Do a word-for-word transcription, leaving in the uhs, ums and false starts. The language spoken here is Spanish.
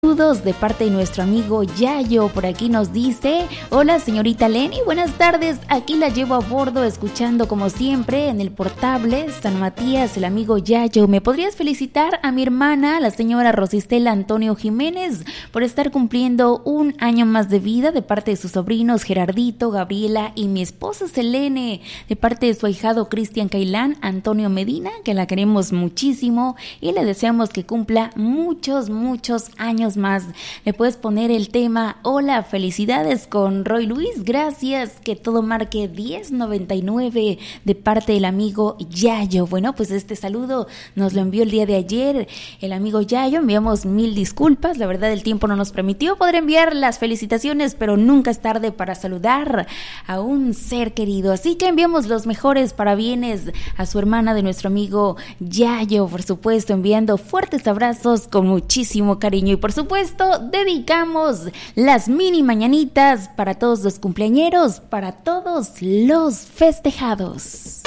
Saludos de parte de nuestro amigo Yayo, por aquí nos dice: hola señorita Lenny, buenas tardes, aquí la llevo a bordo escuchando como siempre en el portable San Matías, el amigo Yayo. ¿Me podrías felicitar a mi hermana, la señora Rosistela Antonio Jiménez, por estar cumpliendo un año más de vida, de parte de sus sobrinos Gerardito, Gabriela y mi esposa Selene, de parte de su ahijado Cristian Cailán Antonio Medina, que la queremos muchísimo y le deseamos que cumpla muchos, muchos años más? Le puedes poner el tema Hola, felicidades con Roy Luis, gracias, que todo marque diez noventa y nueve, de parte del amigo Yayo. Bueno, pues este saludo nos lo envió el día de ayer el amigo Yayo, enviamos mil disculpas, la verdad el tiempo no nos permitió poder enviar las felicitaciones, pero nunca es tarde para saludar a un ser querido, así que enviamos los mejores parabienes a su hermana de nuestro amigo Yayo, por supuesto, enviando fuertes abrazos con muchísimo cariño. Y por supuesto, dedicamos las mini mañanitas para todos los cumpleañeros, para todos los festejados.